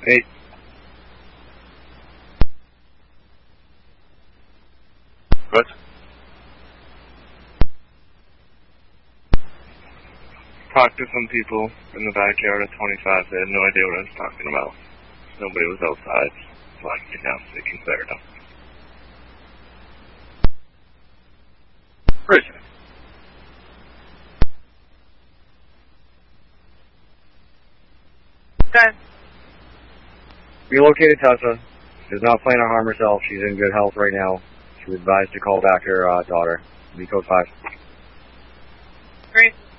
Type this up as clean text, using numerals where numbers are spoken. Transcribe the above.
8. What? Talked to some people in the backyard at 25. They had no idea what I was talking about. Nobody was outside. So I can now speaking clear enough. Prison. Okay. We located Tessa. She does not plan to harm herself. She's in good health right now. She was advised to call back her daughter. B code 5. Great.